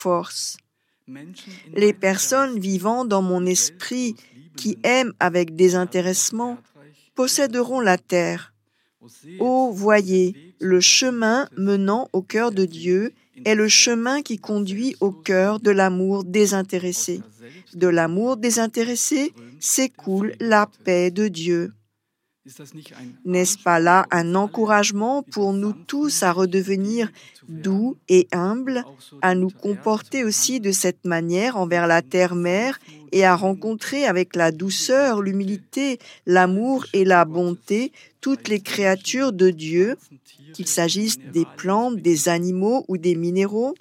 force. Les personnes vivant dans mon esprit qui aiment avec désintéressement posséderont la terre. Oh, voyez, le chemin menant au cœur de Dieu est le chemin qui conduit au cœur de l'amour désintéressé. De l'amour désintéressé s'écoule la paix de Dieu. N'est-ce pas là un encouragement pour nous tous à redevenir doux et humbles, à nous comporter aussi de cette manière envers la terre-mère et à rencontrer avec la douceur, l'humilité, l'amour et la bonté toutes les créatures de Dieu, qu'il s'agisse des plantes, des animaux ou des minéraux?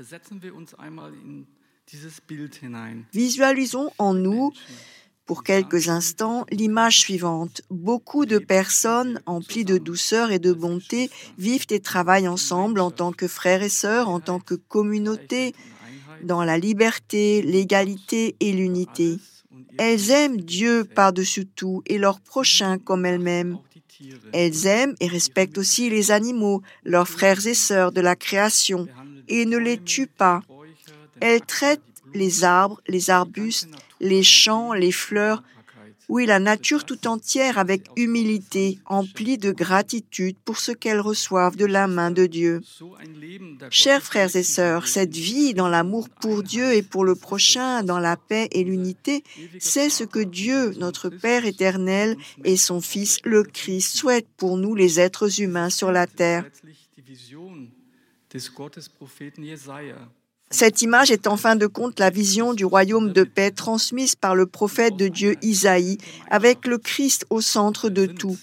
Visualisons en nous pour quelques instants l'image suivante. Beaucoup de personnes emplies de douceur et de bonté vivent et travaillent ensemble en tant que frères et sœurs, en tant que communauté, dans la liberté, l'égalité et l'unité. Elles aiment Dieu par-dessus tout et leurs prochains comme elles-mêmes. Elles aiment et respectent aussi les animaux, leurs frères et sœurs de la création, et ne les tuent pas. Elles traitent les arbres, les arbustes, les champs, les fleurs, oui, la nature tout entière avec humilité, emplie de gratitude pour ce qu'elles reçoivent de la main de Dieu. Chers frères et sœurs, cette vie dans l'amour pour Dieu et pour le prochain, dans la paix et l'unité, c'est ce que Dieu, notre Père éternel, et son Fils, le Christ, souhaitent pour nous les êtres humains sur la terre. Cette image est en fin de compte la vision du royaume de paix transmise par le prophète de Dieu Isaïe, avec le Christ au centre de tout.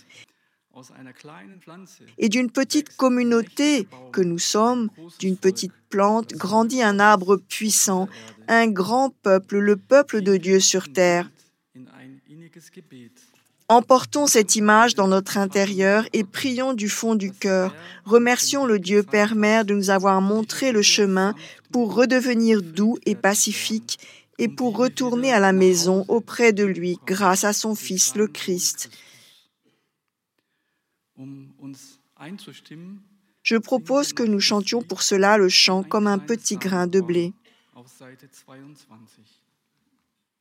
Et d'une petite communauté que nous sommes, d'une petite plante, grandit un arbre puissant, un grand peuple, le peuple de Dieu sur terre. Emportons cette image dans notre intérieur et prions du fond du cœur. Remercions le Dieu Père Mère de nous avoir montré le chemin pour redevenir doux et pacifique et pour retourner à la maison auprès de lui grâce à son Fils le Christ. Je propose que nous chantions pour cela le chant comme un petit grain de blé.